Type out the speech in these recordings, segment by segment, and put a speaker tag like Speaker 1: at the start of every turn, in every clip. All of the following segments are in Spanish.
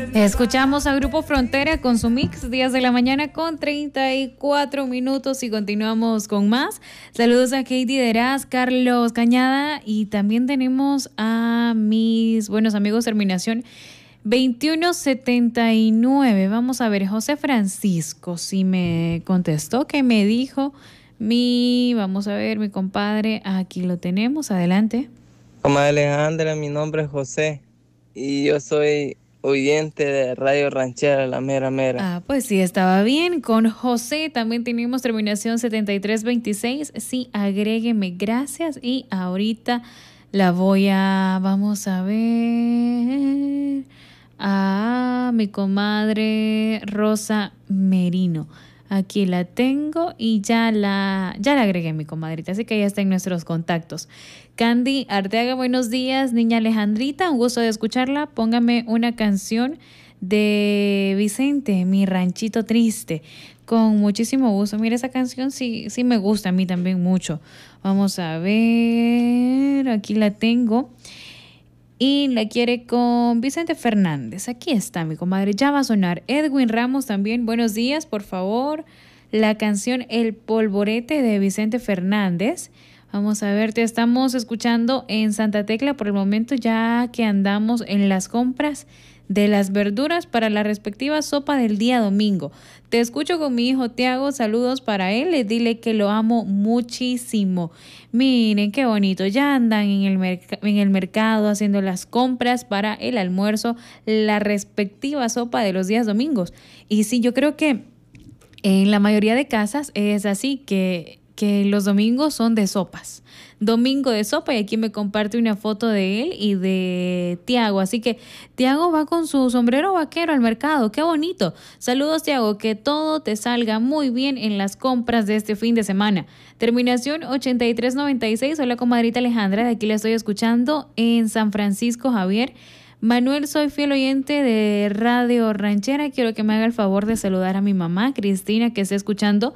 Speaker 1: Escuchamos a Grupo Frontera con su mix 10 de la mañana con 34 minutos y continuamos con más. Saludos a Katie Deraz, Carlos Cañada y también tenemos a mis buenos amigos terminación 2179. Vamos a ver, José Francisco, si me contestó, que me dijo vamos a ver, mi compadre, aquí lo tenemos, adelante.
Speaker 2: Comadre Alejandra, mi nombre es José y yo soy oyente de Radio Ranchera, la mera mera.
Speaker 1: Ah, pues sí, estaba bien. Con José también tenemos terminación 7326. Sí, agrégueme, gracias. Y ahorita vamos a ver a mi comadre Rosa Merino. Aquí la tengo y ya la agregué, mi comadrita, así que ya está en nuestros contactos. Candy Arteaga, buenos días, niña Alejandrita, un gusto de escucharla. Póngame una canción de Vicente, Mi Ranchito Triste, con muchísimo gusto. Mira, esa canción sí me gusta a mí también mucho. Vamos a ver, aquí la tengo. Y la quiere con Vicente Fernández. Aquí está, mi comadre. Ya va a sonar. Edwin Ramos también. Buenos días, por favor. La canción El Polvorete de Vicente Fernández. Vamos a ver, te estamos escuchando en Santa Tecla por el momento, ya que andamos en las compras de las verduras para la respectiva sopa del día domingo. Te escucho con mi hijo Tiago, saludos para él, dile que lo amo muchísimo. Miren qué bonito, ya andan en el mercado haciendo las compras para el almuerzo, la respectiva sopa de los días domingos. Y sí, yo creo que en la mayoría de casas es así, que los domingos son de sopas. Domingo de sopa, y aquí me comparte una foto de él y de Tiago. Así que Tiago va con su sombrero vaquero al mercado. ¡Qué bonito! Saludos, Tiago, que todo te salga muy bien en las compras de este fin de semana. Terminación 8396. Hola, comadrita Alejandra, de aquí la estoy escuchando en San Francisco, Javier. Manuel, soy fiel oyente de Radio Ranchera. Quiero que me haga el favor de saludar a mi mamá, Cristina, que está escuchando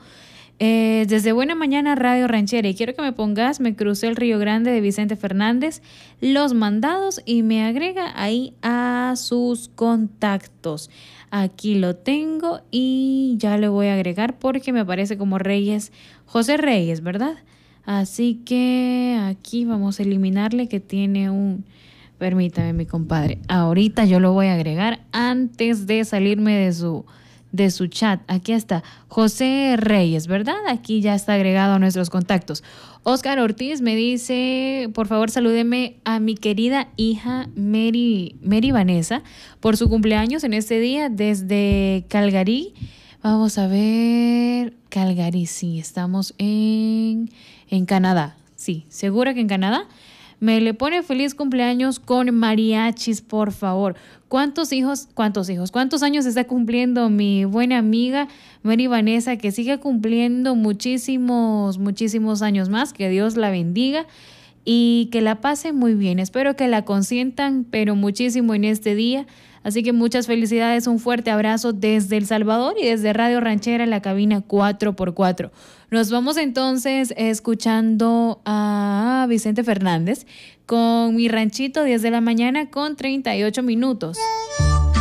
Speaker 1: desde Buena Mañana Radio Ranchera, y quiero que me pongas Me crucé el Río Grande de Vicente Fernández, Los Mandados, y me agrega ahí a sus contactos. Aquí lo tengo y ya le voy a agregar porque me aparece como Reyes, José Reyes, ¿verdad? Así que aquí vamos a eliminarle que tiene permítame, mi compadre, ahorita yo lo voy a agregar antes de salirme de su chat. Aquí está, José Reyes, ¿verdad? Aquí ya está agregado a nuestros contactos. Oscar Ortiz me dice, por favor salúdeme a mi querida hija Mary Vanessa por su cumpleaños en este día desde Calgary. Vamos a ver, Calgary, sí, estamos en Canadá. Sí, ¿segura que en Canadá? Me le pone feliz cumpleaños con mariachis, por favor. ¿Cuántos años está cumpliendo mi buena amiga Mary Vanessa? Que siga cumpliendo muchísimos años más. Que Dios la bendiga y que la pase muy bien. Espero que la consientan, pero muchísimo en este día. Así que muchas felicidades, un fuerte abrazo desde El Salvador y desde Radio Ranchera, la cabina 4x4. Nos vamos entonces escuchando a Vicente Fernández con Mi Ranchito 10 de la mañana con 38 minutos.